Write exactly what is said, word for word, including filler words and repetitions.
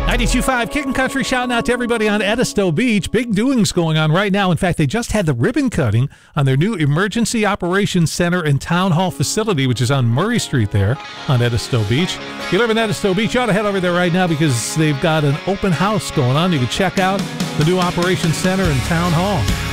ninety-two point five Kickin' Country, shouting out to everybody on Edisto Beach. Big doings going on right now. In fact, they just had the ribbon cutting on their new Emergency Operations Center and Town Hall facility, which is on Murray Street there on Edisto Beach. If you live in Edisto Beach, you ought to head over there right now because they've got an open house going on. You can check out the new Operations Center and Town Hall.